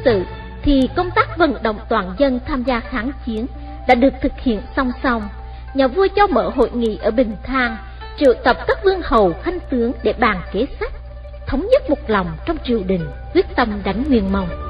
sự thì công tác vận động toàn dân tham gia kháng chiến đã được thực hiện song song. Nhà vua cho mở hội nghị ở Bình Thang, triệu tập các vương hầu khanh tướng để bàn kế sách, thống nhất một lòng trong triều đình, quyết tâm đánh Nguyên Mông.